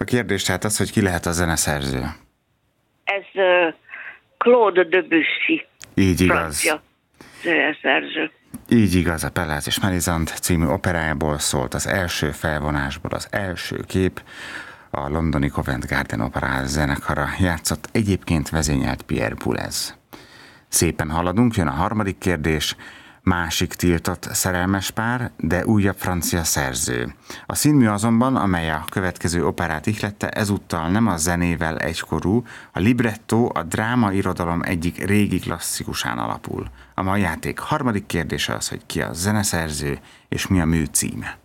A kérdés tehát az, hogy ki lehet a zeneszerző. Ez Claude Debussy. Így igaz. Francia zeneszerző. Így igaz, a Pelléz és Mélisande című operájából szólt az első felvonásból az első kép. A londoni Covent Garden Opera zenekara játszott, egyébként vezényelt Pierre Boulez. Szépen haladunk, jön a harmadik kérdés. Másik tiltott szerelmes pár, de újabb francia szerző. A színmű azonban, amely a következő operát ihlette, ezúttal nem a zenével egykorú, a libretto a drámairodalom egyik régi klasszikusán alapul. A mai játék harmadik kérdése az, hogy ki a zeneszerző, és mi a mű címe.